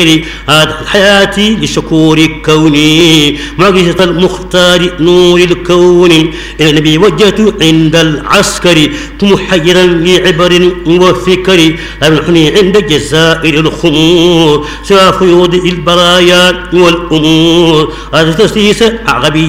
هذا حياتي لشكور كوني معجزة المختار نور الكون إلى النبي وجهت عند العسكر محيرا لعبر وفكر أمنحني عند جزائر الخمور سوى فيوض البرايا والأمور هذا تسليس عربي